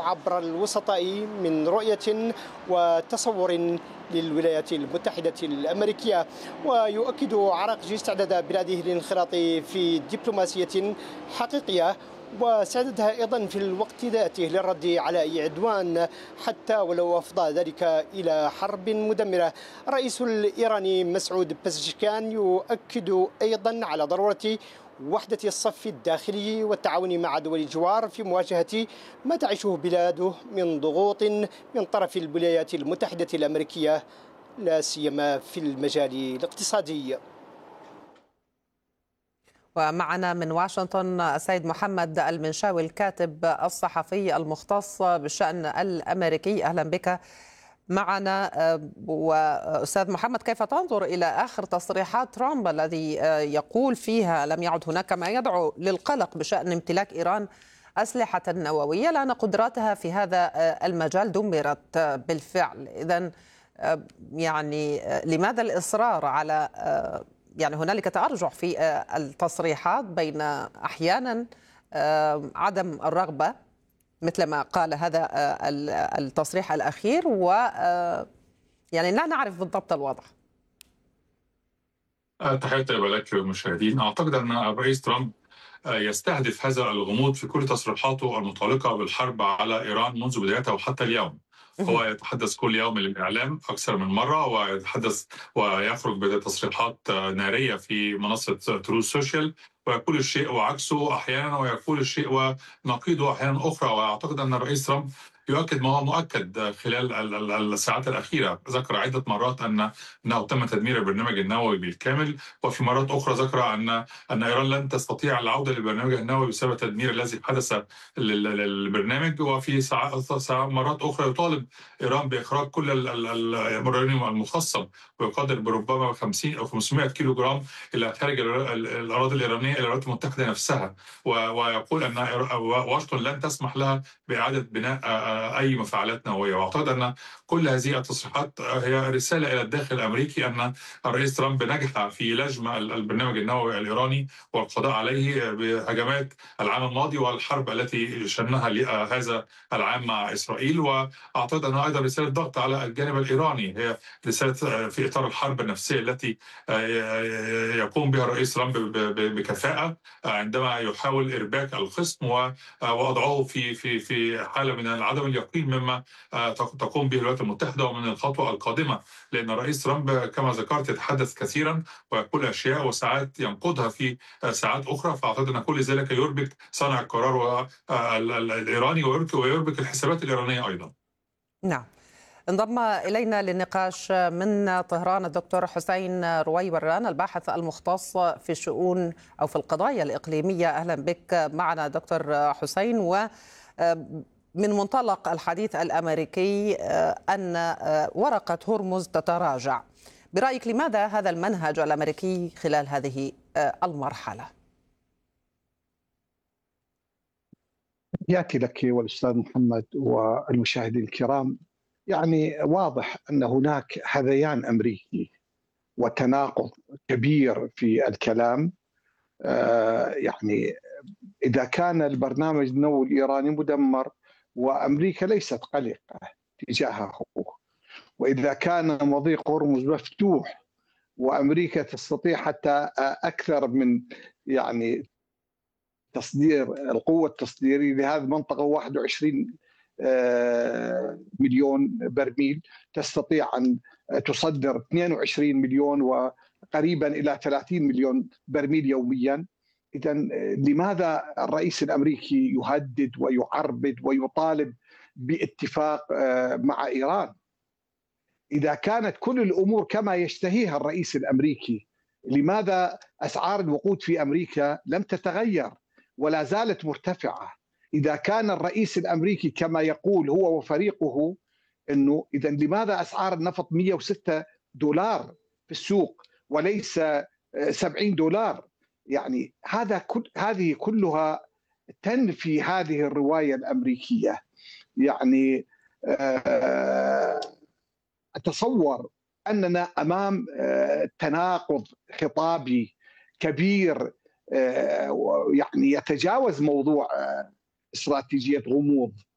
عبر الوسطاء من رؤية وتصور للولايات المتحدة الأمريكية، ويؤكد عراقجي استعداد بلاده للانخراط في دبلوماسية حقيقية وسعدتها أيضا في الوقت ذاته للرد على أي عدوان حتى ولو أفضى ذلك إلى حرب مدمرة. الرئيس الإيراني مسعود بزشكيان يؤكد أيضا على ضرورة وحدة الصف الداخلي والتعاون مع دول الجوار في مواجهة ما تعيشه بلاده من ضغوط من طرف الولايات المتحدة الأمريكية لا سيما في المجال الاقتصادي. ومعنا من واشنطن السيد محمد المنشاوي الكاتب الصحفي المختص بالشأن الأمريكي. أهلا بك معنا. وأستاذ محمد، كيف تنظر إلى آخر تصريحات ترامب الذي يقول فيها لم يعد هناك ما يدعو للقلق بشأن امتلاك إيران أسلحة نووية لأن قدراتها في هذا المجال دمرت بالفعل؟ إذن يعني لماذا الإصرار على يعني هنالك تأرجح في التصريحات بين أحيانا عدم الرغبة مثل ما قال هذا التصريح الأخير يعني لا نعرف بالضبط الوضع. تحية طيبة لك والمشاهدين. أعتقد أن الرئيس ترامب يستهدف هذا الغموض في كل تصريحاته المتعلقة بالحرب على إيران منذ بدايتها وحتى اليوم. هو يتحدث كل يوم للإعلام أكثر من مرة، ويتحدث ويخرج بتصريحات نارية في منصة تروث سوشيال، ويقول الشيء وعكسه أحيانا، ويقول الشيء ونقيضه أحيانا أخرى. وأعتقد أن الرئيس ترامب يؤكد ما هو مؤكد خلال الساعات الأخيرة. ذكر عدة مرات أنه تم تدمير البرنامج النووي بالكامل، وفي مرات أخرى ذكر أن إيران لن تستطيع العودة للبرنامج النووي بسبب التدمير الذي حدث للبرنامج. وفي مرات أخرى يطالب إيران بإخراج كل اليورانيوم المخصب ويقدر بربما 50 أو 500 كيلو جرام إلى خارج الأراضي الإيرانية إلى الولايات المتحدة نفسها، ويقول أن واشنطن لن تسمح لها بإعادة بناء أي مفاعلات نووية. وأعتقد أن كل هذه التصريحات هي رسالة إلى الداخل الأمريكي أن الرئيس ترامب نجح في لجم البرنامج النووي الإيراني والقضاء عليه بهجمات العام الماضي والحرب التي شنها هذا العام مع إسرائيل. وأعتقد أنها أيضا رسالة ضغط على الجانب الإيراني، هي رسالة في إطار الحرب النفسية التي يقوم بها الرئيس ترامب بكفاءة عندما يحاول إرباك الخصم ووضعه في حالة من عدم اليقين مما تقوم به الولايات المتحدة ومن الخطوة القادمة. لأن الرئيس ترامب كما ذكرت يتحدث كثيرا ويقول أشياء وساعات ينقضها في ساعات أخرى. فأعتقد أن كل ذلك يربك صانع القرار الإيراني ويربك الحسابات الإيرانية أيضا. نعم. انضم إلينا للنقاش من طهران الدكتور حسين رويبران الباحث المختص في الشؤون أو في القضايا الإقليمية. أهلا بك معنا دكتور حسين. ومن منطلق الحديث الأمريكي أن ورقة هرمز تتراجع، برأيك لماذا هذا المنهج الأمريكي خلال هذه المرحلة؟ يأتي لك والأستاذ محمد والمشاهدين الكرام. يعني واضح أن هناك هذيان أمريكي وتناقض كبير في الكلام. يعني إذا كان البرنامج النووي الإيراني مدمر وأمريكا ليست قلقة تجاهه، وإذا كان مضيق هرمز مفتوح وأمريكا تستطيع حتى أكثر من يعني تصدير القوة التصديرية لهذه المنطقة 21 مليون برميل، تستطيع أن تصدر 22 مليون وقريبا إلى 30 مليون برميل يوميا. إذن لماذا الرئيس الأمريكي يهدد ويعربد ويطالب باتفاق مع إيران؟ إذا كانت كل الأمور كما يشتهيها الرئيس الأمريكي، لماذا أسعار الوقود في أمريكا لم تتغير ولا زالت مرتفعة؟ إذا كان الرئيس الأمريكي كما يقول هو وفريقه أنه إذا لماذا أسعار النفط 106 دولار في السوق وليس 70 دولار؟ يعني هذه كلها تنفي هذه الرواية الأمريكية. يعني أتصور أننا أمام تناقض خطابي كبير، يعني يتجاوز موضوع استراتيجية غموض.